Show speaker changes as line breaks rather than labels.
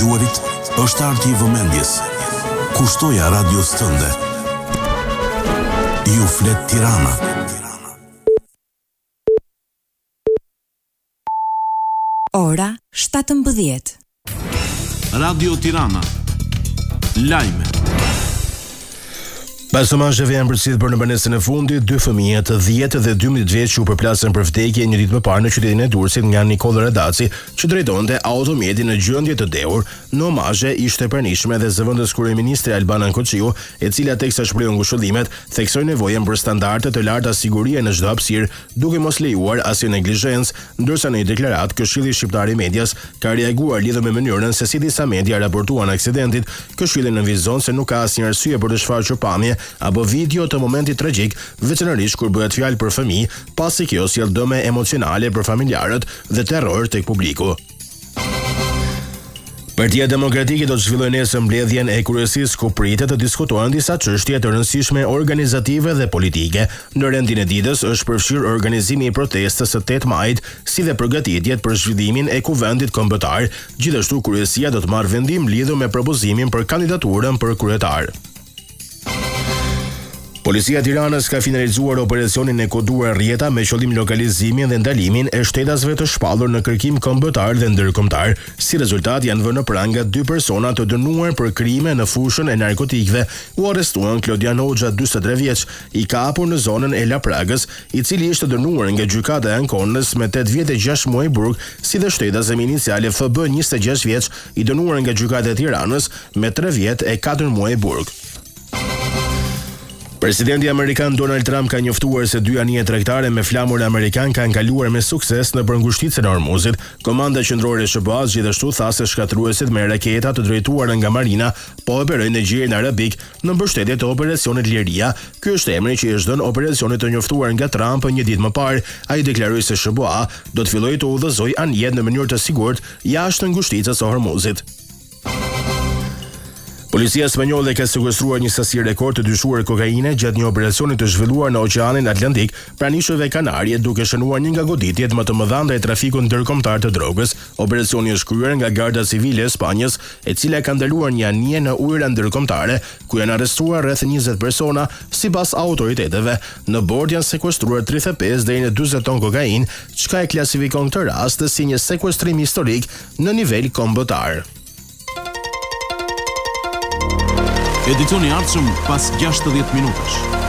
dëgjuarit është arti i vëmendjes. Kushtoja radios tënde. Ju flet Tirana.
Ora 17.
Radio Tirana. Lajme.
Pasomazheve janë përcjellë për në banesën e fundit, 2 fëmijë të 10 dhe 12 vjeç u përplasën për vdekje një ditë më parë në qytetin e Durrësit nga Nikolë Radaci, që drejtonte automjetin në gjendje të dehur. Në omazhe ishte pranishme dhe zëvendës kryeministri Albana Koçiu, e cila teksa shprehon ngushëllimet, theksoi nevojën për standarde të larta sigurie në çdo hapësirë, duke mos lejuar asnjë neglizhencë, ndërsa në një deklaratë Këshilli Shqiptar i Medias ka reaguar lidhur me mënyrën se si disa media raportuan aksidentin. Këshilli nënvizon se nuk ka asnjë arsye për të shfaqur pamje apo video të momentit tragjik, veçanërisht kur bëhet fjalë për fëmijë, pasi kjo sjell dëme emocionale për familjarët dhe terror tek publiku. Partia Demokratike do të zhvillojë nesër mbledhjen e kryesisë ku pritet të diskutohen disa çështje të rëndësishme organizative dhe politike. Në rendin e ditës është përfshirë organizimi i protestës së 8 majit, si dhe përgatitjet për zhvillimin e kuvendit kombëtar. Gjithashtu kryesia do të marrë vendim lidhur me propozimin për kandidaturën për kryetar. Policia e Tiranës ka finalizuar operacionin e koduar rjeta me qëllim lokalizimin dhe ndalimin e shtetasve të shpallur në kërkim kombëtar dhe ndërkombëtar. Si rezultat janë vënë në pranga 2 persona të dënuar për krime në fushën e narkotikëve. U arrestuan Klodian Hoxha, 43 vjeç, i kapur në zonën e Lapragës, i cili ishte dënuar nga gjykata e Ankonës me 8 vjet e 6 muaj burg, si dhe shtetazi me iniciale FB, 26 vjeç, i dënuar nga gjykata e Tiranës me 3 vjet e 4 muaj burg. Presidenti amerikan Donald Trump ka njoftuar se 2 anije tregtare me flamur amerikan kanë kaluar me sukses në përngushtitjen e Hormuzit. Komanda qendrore e SBA-s gjithashtu tha se shkatruesit me raketa të drejtuara nga Marina po operojnë në gjirin arabik në mbështetje të operacionit Liria. Ky është emri që i është dhënë operacionit të njoftuar nga Trump një ditë më parë. Ai deklaroi se SBA do të fillojë të udhëzojë anijet në mënyrë të sigurt jashtë ngushtitës së Hormuzit. Policia spanjolle ka sekuestruar një sasi rekord të dyshuar kokaine gjatë një operacioni të zhvilluar në Oqeanin Atlantik pranë ishujve Kanarie, duke shënuar një nga goditjet më të mëdha ndaj trafikut ndërkombëtar të drogës. Operacioni është kryer nga Garda Civile e Spanjës, e cila ka ndaluar një anije në ujëra ndërkombëtare, ku janë arrestuar rreth 20 persona. Sipas autoriteteve, në bord janë sekuestruar 35 deri në 40 ton kokainë, çka e klasifikon këtë rast si një sekuestrim historik në nivel kombëtar.
Edicioni ardhshëm pas 60 minutash.